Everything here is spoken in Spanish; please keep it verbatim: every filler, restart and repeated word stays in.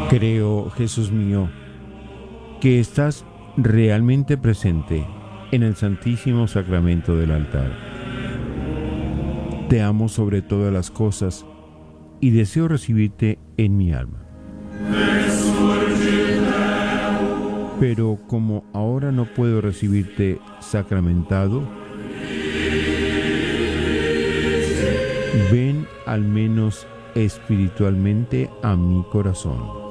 Creo, Jesús mío, que estás realmente presente en el Santísimo Sacramento del altar. Te amo sobre todas las cosas y deseo recibirte en mi alma. Pero como ahora no puedo recibirte sacramentado, ven al menos espiritualmente a mi corazón.